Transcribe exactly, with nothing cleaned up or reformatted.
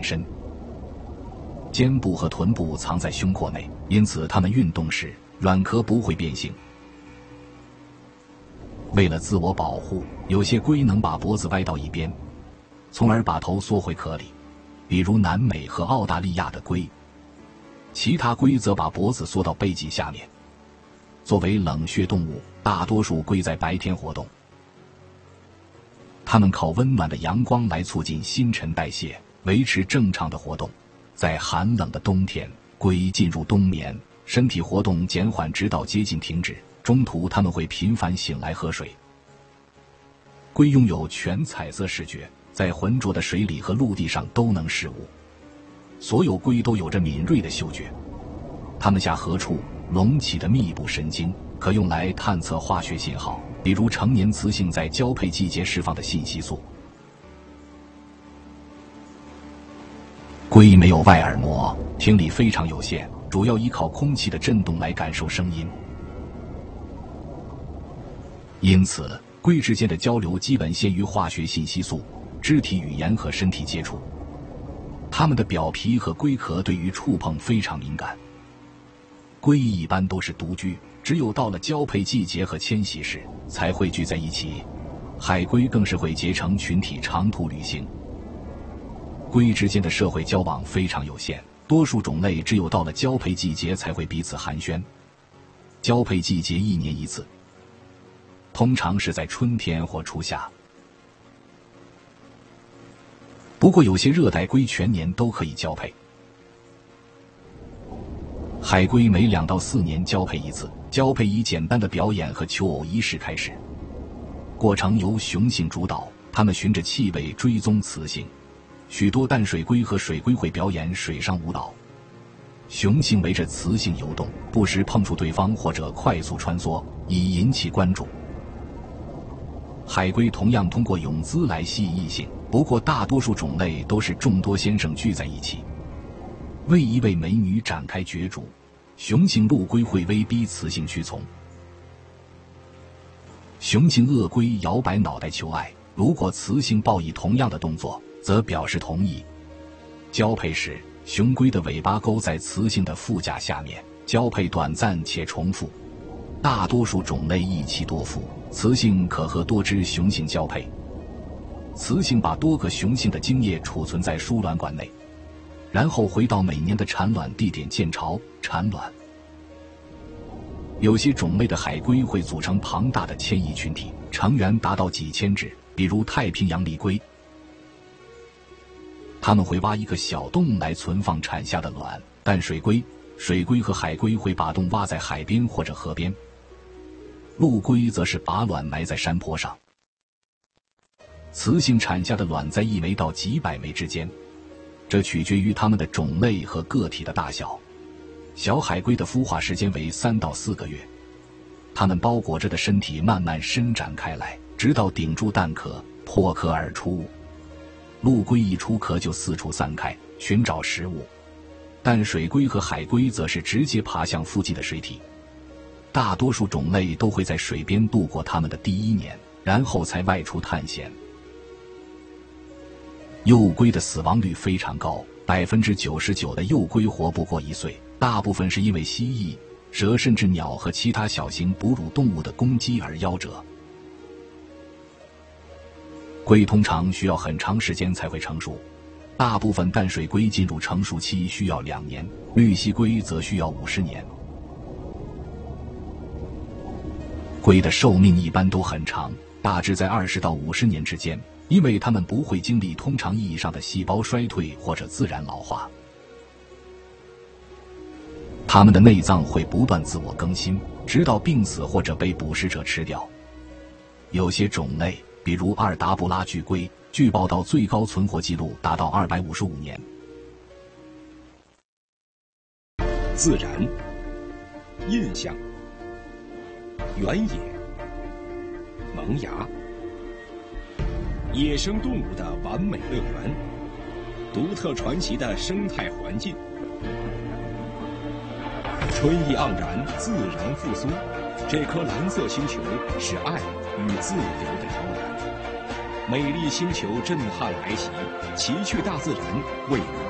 身。肩部和臀部藏在胸廓内，因此它们运动时软壳不会变形。为了自我保护，有些龟能把脖子歪到一边，从而把头缩回壳里，比如南美和澳大利亚的龟。其他龟则把脖子缩到背脊下面。作为冷血动物，大多数龟在白天活动，它们靠温暖的阳光来促进新陈代谢，维持正常的活动。在寒冷的冬天，龟进入冬眠，身体活动减缓直到接近停止，中途它们会频繁醒来喝水。龟拥有全彩色视觉，在浑浊的水里和陆地上都能视物。所有龟都有着敏锐的嗅觉，它们下颌处隆起的密布神经可用来探测化学信号，比如成年雌性在交配季节释放的信息素。龟没有外耳膜，听力非常有限，主要依靠空气的振动来感受声音。因此，龟之间的交流基本限于化学信息素、肢体语言和身体接触。它们的表皮和龟壳对于触碰非常敏感。龟一般都是独居，只有到了交配季节和迁徙时才会聚在一起。海龟更是会结成群体长途旅行。龟之间的社会交往非常有限，多数种类只有到了交配季节才会彼此寒暄。交配季节一年一次，通常是在春天或初夏。不过有些热带龟全年都可以交配。海龟每两到四年交配一次，交配以简单的表演和求偶仪式开始，过程由雄性主导，它们循着气味追踪雌性。许多淡水龟和水龟会表演水上舞蹈，雄性围着雌性游动，不时碰触对方或者快速穿梭，以引起关注。海龟同样通过泳姿来吸引异性，不过大多数种类都是众多先生聚在一起，为一位美女展开角逐。雄性陆龟会威逼雌性屈从，雄性鳄龟摇摆脑袋求爱，如果雌性报以同样的动作，则表示同意。交配时，雄龟的尾巴勾在雌性的腹甲下面，交配短暂且重复。大多数种类一妻多夫，雌性可和多只雄性交配。雌性把多个雄性的精液储存在输卵管内，然后回到每年的产卵地点建巢产卵。有些种类的海龟会组成庞大的迁移群体，成员达到几千只，比如太平洋狸龟。它们会挖一个小洞来存放产下的卵。淡水龟、水龟和海龟会把洞挖在海边或者河边，陆龟则是把卵埋在山坡上。雌性产下的卵在一枚到几百枚之间，这取决于它们的种类和个体的大小。小海龟的孵化时间为三到四个月，它们包裹着的身体慢慢伸展开来，直到顶住蛋壳，破壳而出。陆龟一出壳就四处散开，寻找食物。淡水龟和海龟则是直接爬向附近的水体。大多数种类都会在水边度过它们的第一年，然后才外出探险。幼龟的死亡率非常高，百分之九十九的幼龟活不过一岁，大部分是因为蜥蜴、蛇甚至鸟和其他小型哺乳动物的攻击而夭折。龟通常需要很长时间才会成熟，大部分淡水龟进入成熟期需要两年，绿蜥龟则需要五十年。龟的寿命一般都很长，大致在二十到五十年之间，因为它们不会经历通常意义上的细胞衰退或者自然老化。它们的内脏会不断自我更新，直到病死或者被捕食者吃掉。有些种类，比如阿尔达布拉巨龟，据报道最高存活记录达到二百五十五年。 自然、印象、原野、萌芽，野生动物的完美乐园，独特传奇的生态环境，春意盎然，自然复苏。这颗蓝色星球是爱与自由的摇篮。 美丽星球震撼来袭，奇趣大自然为